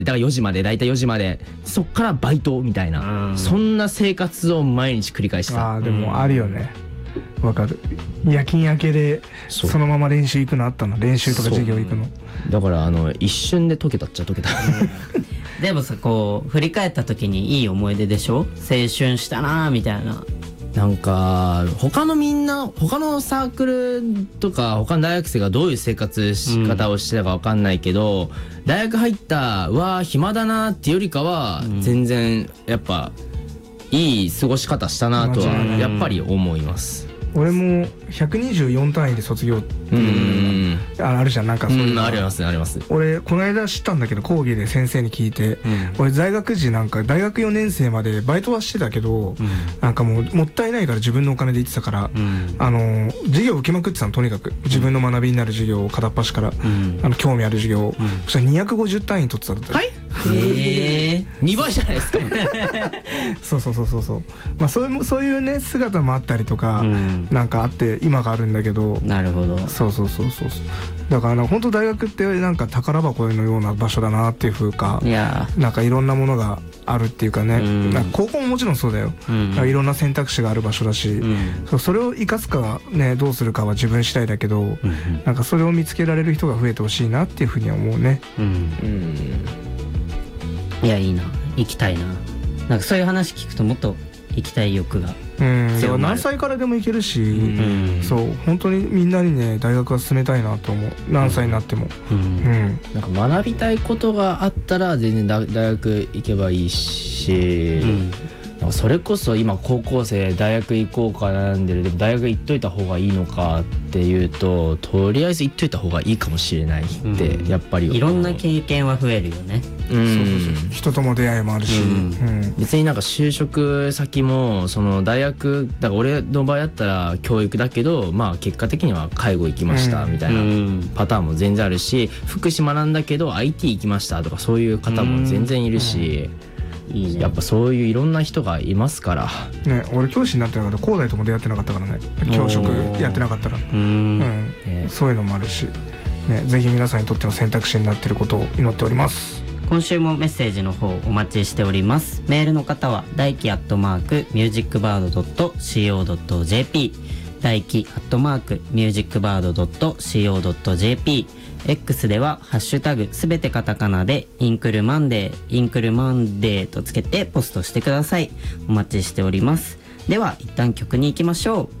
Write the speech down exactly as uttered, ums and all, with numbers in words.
だからよじまで、だいたいよじまで、そっからバイトみたいな、そんな生活を毎日繰り返してた。 あーでもあるよね、わかる。夜勤明けでそのまま練習行くのあったの、練習とか授業行くの。 だからあの一瞬で解けたっちゃ解けたでもさ、こう振り返った時にいい思い出でしょ、青春したなーみたいな。 なんか他のみんな他のサークルとか他の大学生がどういう生活し方をしてたか分かんないけど、うん、大学入ったうわー暇だなっていうよりかは、うん、全然やっぱいい過ごし方したなとはやっぱり思います。 俺もひゃくにじゅうよん単位で卒業っていうのがあるじゃん、なんかそういうの、 うん、ありますねあります。 俺この間知ったんだけど、講義で先生に聞いて、うん、俺在学時なんか大学よねん生までバイトはしてたけど、うん、なんかもうもったいないから自分のお金で行ってたから、うん、あの授業受けまくってたの、とにかく自分の学びになる授業を片っ端から、うん、あの興味ある授業を、うん、そしたらにひゃくごじゅう単位取ってたんだった。 はいへえにばいじゃないですかそうそうそうそうそう、まあそういうそういうね姿もあったりとか、うん、なんかあって今があるんだけど。 なるほど。 そうそうそうそう、だから本当大学ってなんか宝箱のような場所だなっていう風か、いやなんかいろんなものがあるっていうかね、うん、なんか高校ももちろんそうだよ、うん、だからいろんな選択肢がある場所だし、うん、そうそれを生かすかねどうするかは自分次第だけど、うん、なんかそれを見つけられる人が増えてほしいなっていうふうには思うね。うん、うんいやいいな、行きたいな。なんかそういう話聞くともっと行きたい欲がうんでも何歳からでも行けるし、うん、そう本当にみんなにね大学は進めたいなと思う、何歳になっても、うんうん、 なんか学びたいことがあったら全然大学行けばいいし、うんそれこそ今高校生大学行こうか悩んでる、でも大学行っといた方がいいのかっていうととりあえず行っといた方がいいかもしれないってやっぱり、うん、 いろんな経験は増えるよね、 うん、そうそうそう人とも出会いもあるし、うんうん、別になんか就職先もその大学だから俺の場合だったら教育だけどまあ結果的には介護行きましたみたいなパターンも全然あるし、福祉学んだけど アイティー 行きましたとかそういう方も全然いるし、うんうんいいね、やっぱそういういろんな人がいますからね。俺教師になってなかったら高大とも出会ってなかったからね、教職やってなかったら、うん、ね、そういうのもあるし、ね、ぜひ皆さんにとっての選択肢になっていることを祈っております。 今週もメッセージの方お待ちしております。メールの方は大輝アットマークミュージックバードドットシーオードットジェーピー 大輝アットマークミュージックバードドットシーオードットジェーピーX ではハッシュタグすべてカタカナでインクルマンデーインクルマンデーとつけてポストしてください。お待ちしております。では一旦曲に行きましょう。